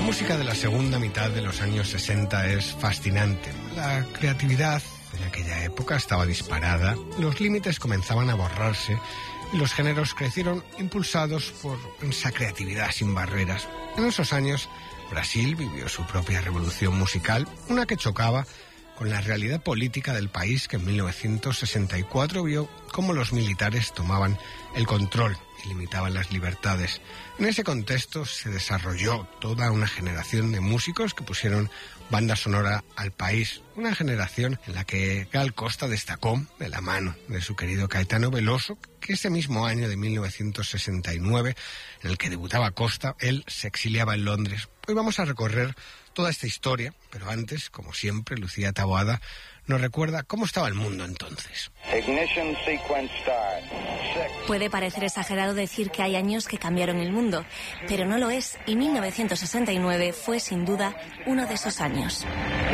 La música de la segunda mitad de los años 60 es fascinante. La creatividad en aquella época estaba disparada, los límites comenzaban a borrarse y los géneros crecieron impulsados por esa creatividad sin barreras. En esos años, Brasil vivió su propia revolución musical, una que chocaba con la realidad política del país, que en 1964 vio cómo los militares tomaban el control y limitaban las libertades. En ese contexto se desarrolló toda una generación de músicos que pusieron banda sonora al país, una generación en la que Gal Costa destacó de la mano de su querido Caetano Veloso, que ese mismo año de 1969, en el que debutaba Costa, él se exiliaba en Londres. Hoy vamos a recorrer toda esta historia, pero antes, como siempre, Lucía Taboada nos recuerda cómo estaba el mundo entonces. Ignition sequence start. Puede parecer exagerado decir que hay años que cambiaron el mundo, pero no lo es, y 1969 fue sin duda uno de esos años.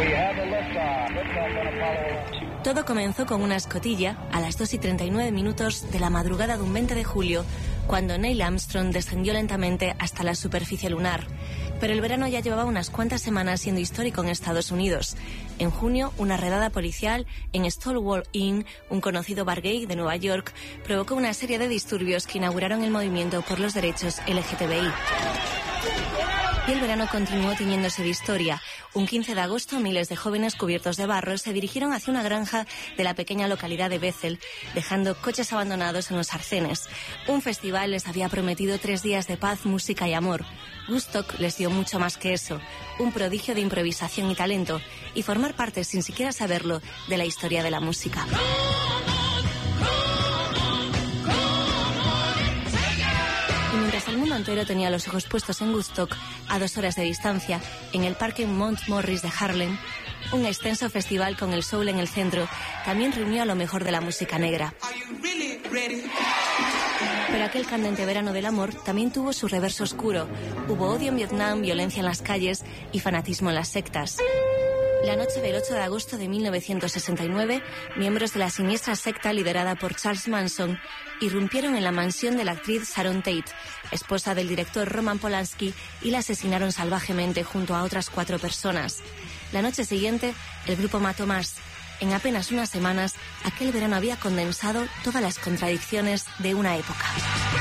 Todo comenzó con una escotilla a las 2:39 de la madrugada de un 20 de julio, cuando Neil Armstrong descendió lentamente hasta la superficie lunar. Pero el verano ya llevaba unas cuantas semanas siendo histórico en Estados Unidos. En junio, una redada policial en Stonewall Inn, un conocido bar gay de Nueva York, provocó una serie de disturbios que inauguraron el movimiento por los derechos LGTBI. Y el verano continuó tiñéndose de historia. Un 15 de agosto, miles de jóvenes cubiertos de barro se dirigieron hacia una granja de la pequeña localidad de Bethel, dejando coches abandonados en los arcenes. Un festival les había prometido 3 días de paz, música y amor. Woodstock les dio mucho más que eso, un prodigio de improvisación y talento, y formar parte, sin siquiera saberlo, de la historia de la música. Mientras el mundo entero tenía los ojos puestos en Woodstock, a 2 horas de distancia, en el parque Mount Morris de Harlem, un extenso festival con el soul en el centro también reunió a lo mejor de la música negra. Pero aquel candente verano del amor también tuvo su reverso oscuro. Hubo odio en Vietnam, violencia en las calles y fanatismo en las sectas. La noche del 8 de agosto de 1969, miembros de la siniestra secta liderada por Charles Manson irrumpieron en la mansión de la actriz Sharon Tate, esposa del director Roman Polanski, y la asesinaron salvajemente junto a otras 4 personas. La noche siguiente, el grupo mató más. En apenas unas semanas, aquel verano había condensado todas las contradicciones de una época.